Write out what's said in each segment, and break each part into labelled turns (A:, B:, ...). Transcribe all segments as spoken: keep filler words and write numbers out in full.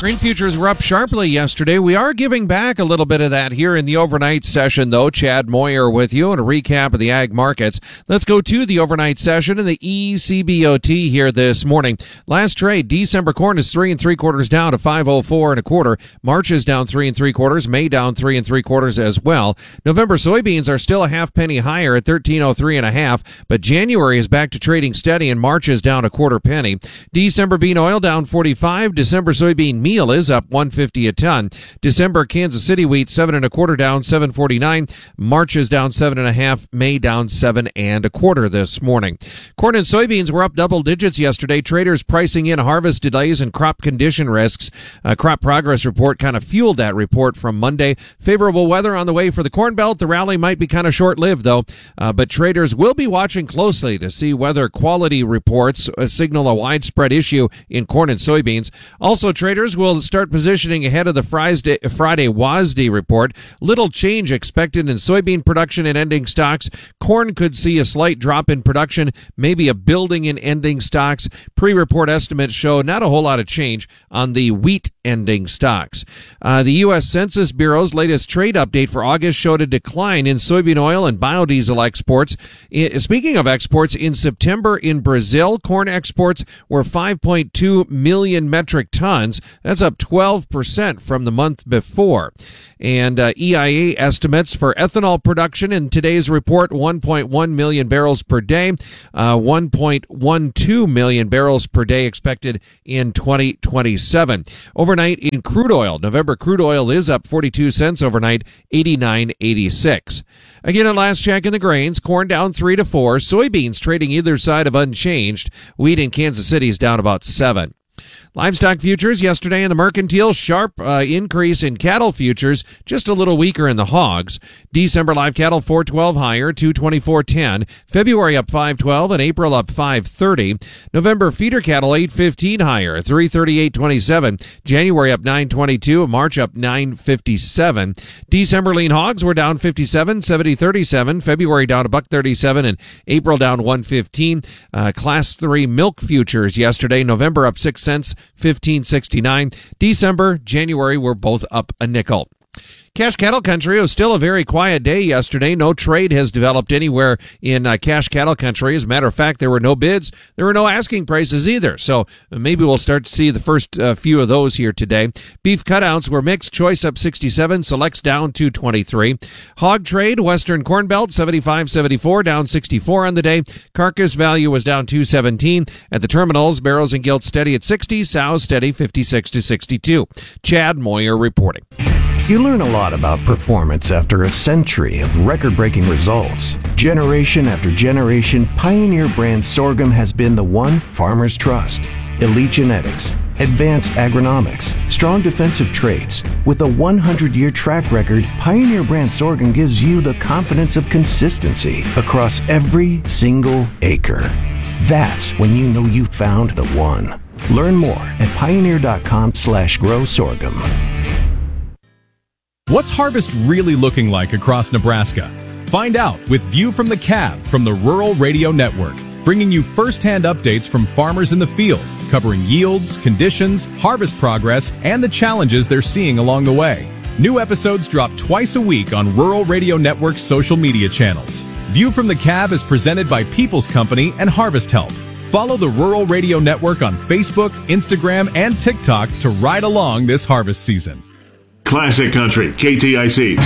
A: Grain futures were up sharply yesterday. We are giving back a little bit of that here in the overnight session, though. Chad Moyer with you and a recap of the ag markets. Let's go to the overnight session in the E C B O T here this morning. Last trade, December corn is three and three quarters down to five oh four and a quarter. March is down three and three quarters. May down three and three quarters as well. November soybeans are still a half penny higher at thirteen oh three and a half, but January is back to trading steady and March is down a quarter penny. December bean oil down forty-five. December soybean meal is up one fifty a ton. December Kansas City wheat seven and a quarter down seven forty-nine. March is down seven and a half. May down seven and a quarter this morning. Corn and soybeans were up double digits yesterday. Traders pricing in harvest delays and crop condition risks. A crop progress report kind of fueled that report from Monday. Favorable weather on the way for the Corn Belt. The rally might be kind of short-lived though, uh, but traders will be watching closely to see whether quality reports uh, signal a widespread issue in corn and soybeans. Also, traders will start positioning ahead of the Friday, Friday W A S D report. Little change expected in soybean production and ending stocks. Corn could see a slight drop in production, maybe a building in ending stocks. Pre-report estimates show not a whole lot of change on the wheat ending stocks. Uh, the U S Census Bureau's latest trade update for August showed a decline in soybean oil and biodiesel exports. I, speaking of exports, in September in Brazil, corn exports were five point two million metric tons. That's up twelve percent from the month before. And uh, E I A estimates for ethanol production in today's report, one point one million barrels per day, uh, one point one two million barrels per day expected in twenty twenty-seven. Overnight in crude oil, November crude oil is up forty-two cents overnight, eighty-nine eighty-six. Again, at last check in the grains, corn down three to four, soybeans trading either side of unchanged. Wheat in Kansas City is down about seven. Livestock futures yesterday in the mercantile, sharp uh, increase in cattle futures, just a little weaker in the hogs. December live cattle four twelve higher, two twenty-four ten. February up five twelve and April up five thirty. November feeder cattle eight fifteen higher, three thirty-eight twenty-seven. January up nine twenty-two, March up nine fifty-seven. December lean hogs were down fifty-seven, seventy thirty-seven. February down a buck thirty-seven and April down one fifteen. Uh, class three milk futures yesterday, November up six cents, fifteen sixty-nine. December, January were both up a nickel. Cash cattle country was still a very quiet day yesterday. No trade has developed anywhere in uh, cash cattle country. As a matter of fact, there were no bids. There were no asking prices either. So maybe we'll start to see the first uh, few of those here today. Beef cutouts were mixed. Choice up sixty-seven. Selects down two twenty-three. Hog trade, Western Corn Belt seventy-five seventy-four, down sixty-four on the day. Carcass value was down two seventeen. At the terminals, barrows and gilts steady at sixty. Sows steady fifty-six to sixty-two. Chad Moyer reporting.
B: You learn a lot about performance after a century of record-breaking results. Generation after generation, Pioneer brand sorghum has been the one farmers trust. Elite genetics, advanced agronomics, strong defensive traits. With a one hundred year track record, Pioneer brand sorghum gives you the confidence of consistency across every single acre. That's when you know you found the one. Learn more at pioneer.com slash grow sorghum.
C: What's harvest really looking like across Nebraska? Find out with View from the Cab from the Rural Radio Network, bringing you first-hand updates from farmers in the field, covering yields, conditions, harvest progress, and the challenges they're seeing along the way. New episodes drop twice a week on Rural Radio Network's social media channels. View from the Cab is presented by People's Company and Harvest Help. Follow the Rural Radio Network on Facebook, Instagram, and TikTok to ride along this harvest season.
D: Classic Country, K T I C.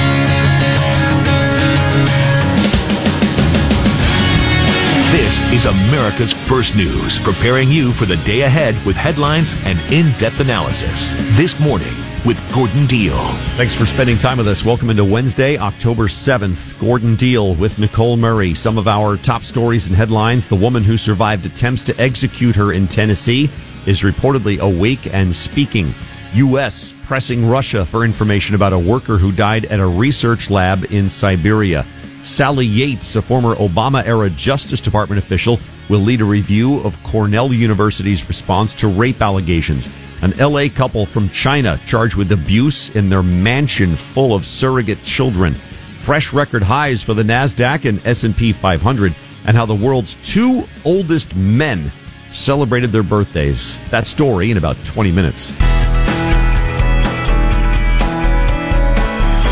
E: This is America's First News, preparing you for the day ahead with headlines and in-depth analysis. This morning with Gordon Deal.
F: Thanks for spending time with us. Welcome into Wednesday, October seventh. Gordon Deal with Nicole Murray. Some of our top stories and headlines. The woman who survived attempts to execute her in Tennessee is reportedly awake and speaking. U S pressing Russia for information about a worker who died at a research lab in Siberia. Sally Yates, a former Obama-era Justice Department official, will lead a review of Cornell University's response to rape allegations. An L A couple from China charged with abuse in their mansion full of surrogate children. Fresh record highs for the NASDAQ and S and P five hundred, and how the world's two oldest men celebrated their birthdays. That story in about twenty minutes.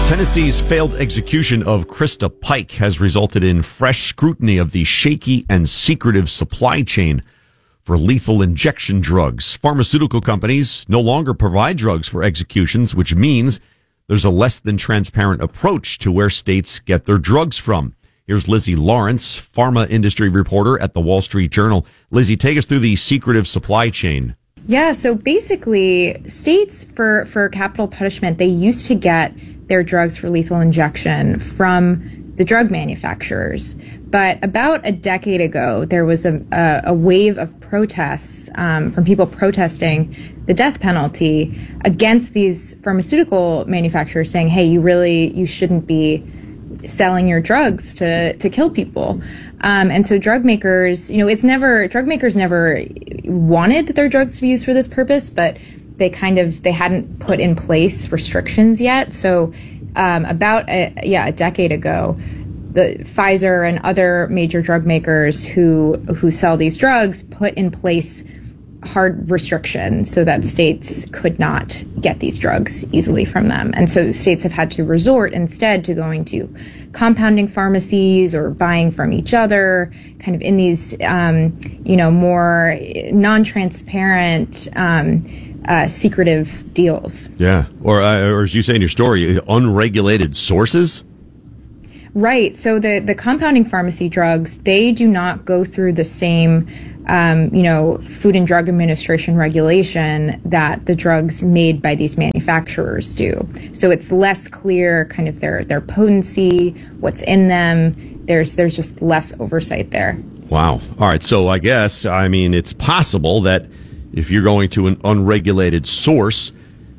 F: Tennessee's failed execution of Krista Pike has resulted in fresh scrutiny of the shaky and secretive supply chain for lethal injection drugs. Pharmaceutical companies no longer provide drugs for executions, which means there's a less than transparent approach to where states get their drugs from. Here's Lizzie Lawrence, pharma industry reporter at the Wall Street Journal. Lizzie, take us through the secretive supply chain.
G: Yeah, so basically, states for, for capital punishment, they used to get their drugs for lethal injection from the drug manufacturers. But about a decade ago, there was a, a, a wave of protests um, from people protesting the death penalty against these pharmaceutical manufacturers, saying, hey, you really, you shouldn't be selling your drugs to, to kill people. Um, and so drug makers, you know, it's never, drug makers never wanted their drugs to be used for this purpose, but they kind of, they hadn't put in place restrictions yet. So um, about, a, yeah, a decade ago, the Pfizer and other major drug makers who who sell these drugs put in place hard restrictions so that states could not get these drugs easily from them. And so states have had to resort instead to going to compounding pharmacies or buying from each other, kind of in these, um, you know, more non-transparent, um, uh, secretive deals.
F: Yeah. Or, uh, or as you say in your story, unregulated sources?
G: Right. So the, the compounding pharmacy drugs, they do not go through the same, um, you know, Food and Drug Administration regulation that the drugs made by these manufacturers do. So it's less clear kind of their, their potency, what's in them. There's, there's just less oversight there.
F: Wow. All right. So I guess, I mean, it's possible that if you're going to an unregulated source,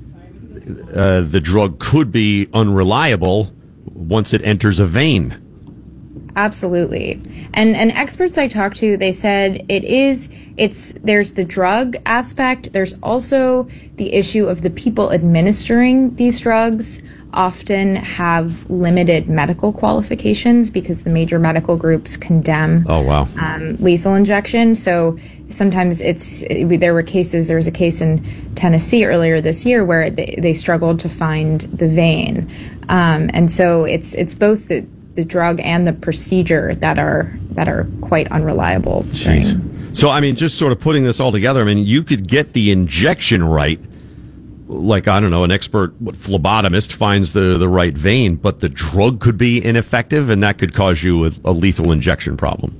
F: uh, the drug could be unreliable once it enters a vein.
G: Absolutely. And and experts I talked to, they said it is, it's, there's the drug aspect. There's also the issue of the people administering these drugs often have limited medical qualifications because the major medical groups condemn
F: oh, wow.
G: um, lethal injection. So sometimes it's, it, there were cases, there was a case in Tennessee earlier this year where they, they struggled to find the vein. Um, and so it's it's both the, the drug and the procedure that are that are quite unreliable.
F: Jeez. So, I mean, just sort of putting this all together, I mean, you could get the injection right, like, I don't know, an expert what, phlebotomist finds the, the right vein, but the drug could be ineffective, and that could cause you a, a lethal injection problem.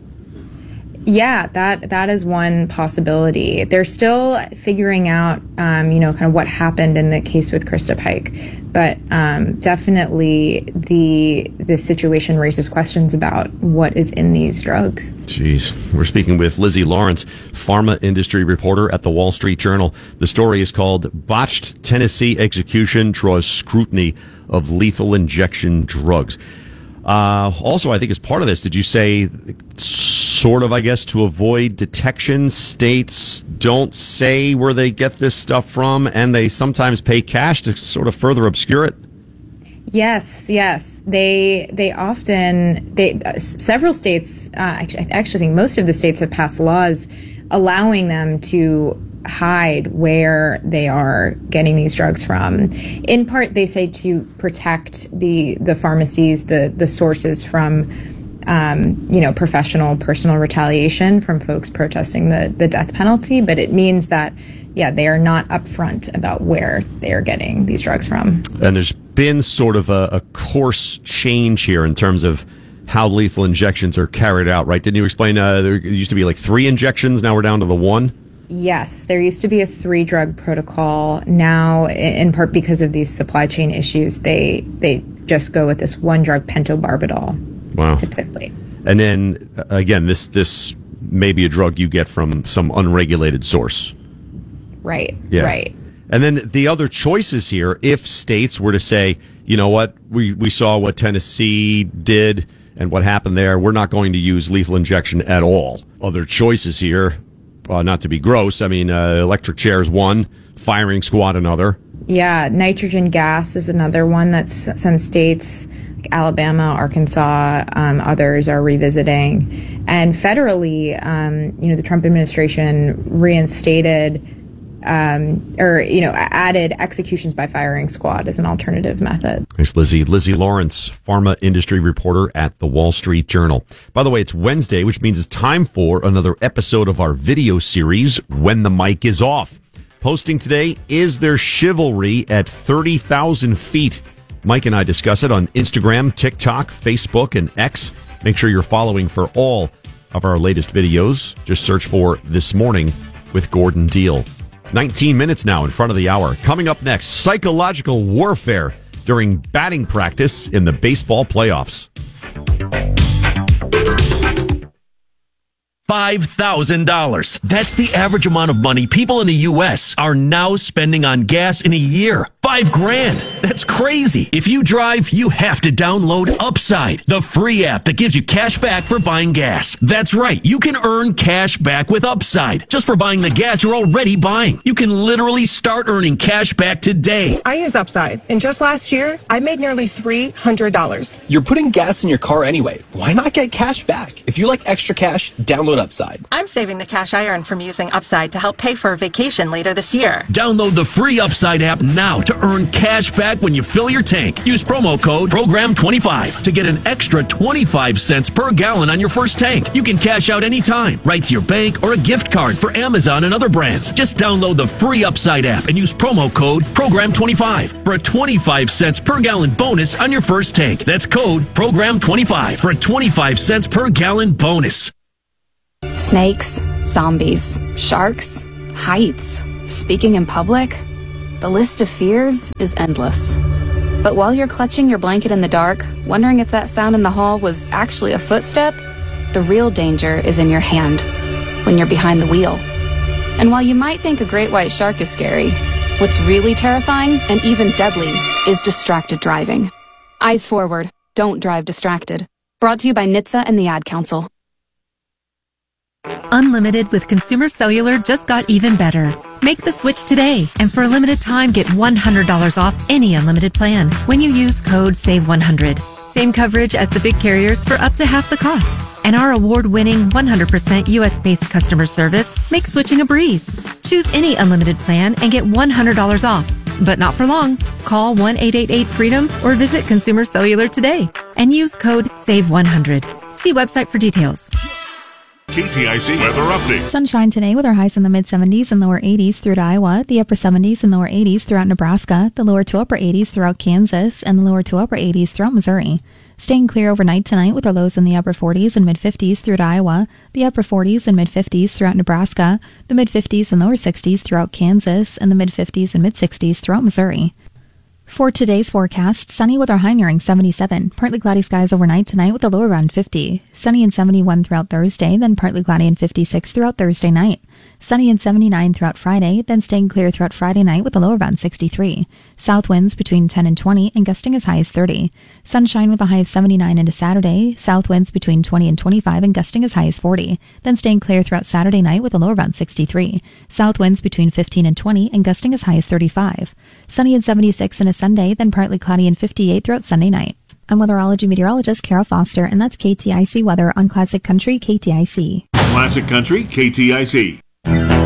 G: Yeah, that that is one possibility. They're still figuring out, um, you know, kind of what happened in the case with Krista Pike, but um, definitely the the situation raises questions about what is in these drugs.
F: Jeez, we're speaking with Lizzie Lawrence, pharma industry reporter at the Wall Street Journal. The story is called "Botched Tennessee Execution Draws Scrutiny of Lethal Injection Drugs." Uh, also, I think as part of this, did you say, sort of, I guess, to avoid detection, states don't say where they get this stuff from, and they sometimes pay cash to sort of further obscure it?
G: Yes, yes. They they often, they uh, several states, uh, actually, I actually think most of the states have passed laws allowing them to hide where they are getting these drugs from. In part, they say to protect the the pharmacies, the the sources from, um, you know, professional, personal retaliation from folks protesting the, the death penalty. But it means that, yeah, they are not upfront about where they are getting these drugs from.
F: And there's been sort of a, a course change here in terms of how lethal injections are carried out, right? Didn't you explain uh, there used to be like three injections, now we're down to the one?
G: Yes, there used to be a three-drug protocol. Now, in part because of these supply chain issues, they they just go with this one-drug pentobarbital.
F: Wow.
G: Typically.
F: And then, again, this this may be a drug you get from some unregulated source.
G: Right,
F: yeah.
G: right.
F: And then the other choices here, if states were to say, you know what, we, we saw what Tennessee did and what happened there, we're not going to use lethal injection at all. Other choices here, Uh, not to be gross, I mean, uh, electric chairs one, firing squad another.
G: Yeah, nitrogen gas is another one that some states, like Alabama, Arkansas, um, others are revisiting. And federally, um, you know, the Trump administration reinstated um, or, you know, added executions by firing squad as an alternative method.
F: Thanks, Lizzie. Lizzie Lawrence, pharma industry reporter at the Wall Street Journal. By the way, it's Wednesday, which means it's time for another episode of our video series, When the Mic is Off. Posting today, Is There Chivalry at thirty thousand feet? Mike and I discuss it on Instagram, TikTok, Facebook, and X. Make sure you're following for all of our latest videos. Just search for This Morning with Gordon Deal. nineteen minutes now in front of the hour. Coming up next, psychological warfare during batting practice in the baseball playoffs.
H: five thousand dollars. That's the average amount of money people in the U S are now spending on gas in a year. Five grand. That's crazy. If you drive, you have to download Upside, the free app that gives you cash back for buying gas. That's right. You can earn cash back with Upside just for buying the gas you're already buying. You can literally start earning cash back today.
I: I use Upside, and just last year, I made nearly three hundred dollars.
J: You're putting gas in your car anyway. Why not get cash back? If you like extra cash, download Upside.
K: I'm saving the cash I earn from using Upside to help pay for a vacation later this year.
H: Download the free Upside app now to earn cash back when you fill your tank. Use promo code program twenty-five to get an extra twenty-five cents per gallon on your first tank. You can cash out anytime, right to your bank or a gift card for Amazon and other brands. Just download the free Upside app and use promo code program twenty-five for a twenty-five cents per gallon bonus on your first tank. That's code program twenty-five for a twenty-five cents per gallon bonus.
L: Snakes, zombies, sharks, heights, speaking in public. The list of fears is endless. But while you're clutching your blanket in the dark, wondering if that sound in the hall was actually a footstep, the real danger is in your hand, when you're behind the wheel. And while you might think a great white shark is scary, what's really terrifying and even deadly is distracted driving. Eyes forward, don't drive distracted. Brought to you by N H T S A and the Ad Council.
M: Unlimited with Consumer Cellular just got even better. Make the switch today, and for a limited time, get one hundred dollars off any unlimited plan when you use code save one hundred. Same coverage as the big carriers for up to half the cost. And our award-winning one hundred percent U S-based customer service makes switching a breeze. Choose any unlimited plan and get one hundred dollars off. But not for long. Call one eight eight eight freedom or visit Consumer Cellular today and use code save one hundred. See website for details.
D: K T I C weather update.
N: Sunshine today with our highs in the mid seventies and lower eighties through to Iowa, the upper seventies and lower eighties throughout Nebraska, the lower to upper eighties throughout Kansas, and the lower to upper eighties throughout Missouri. Staying clear overnight tonight with our lows in the upper forties and mid fifties through to Iowa, the upper forties and mid fifties throughout Nebraska, the mid fifties and lower sixties throughout Kansas, and the mid fifties and mid sixties throughout Missouri. For today's forecast, sunny with our high nearing seventy-seven. Partly cloudy skies overnight tonight with a low around fifty. Sunny and seventy-one throughout Thursday, then partly cloudy and fifty-six throughout Thursday night. Sunny and seventy-nine throughout Friday, then staying clear throughout Friday night with a low around sixty-three. South winds between ten and twenty and gusting as high as thirty. Sunshine with a high of seventy-nine into Saturday. South winds between twenty and twenty-five and gusting as high as forty. Then staying clear throughout Saturday night with a low around sixty-three. South winds between fifteen and twenty and gusting as high as thirty-five. Sunny and seventy-six into Sunday, then partly cloudy and fifty-eight throughout Sunday night. I'm weatherology meteorologist Carol Foster, and that's K T I C weather on Classic Country K T I C.
D: Classic Country K T I C.